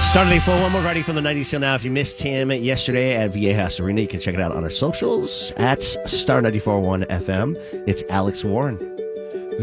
Star 94.1, we're ready for the 90s. So now, if you missed him yesterday at Viejas Arena, you can check it out on our socials at Star 94.1 FM. It's Alex Warren.